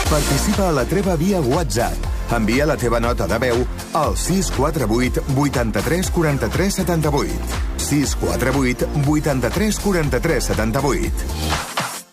Participa a la treva via WhatsApp. Envia la teva nota de veu al 648 83 43 78. 648 83 43 78.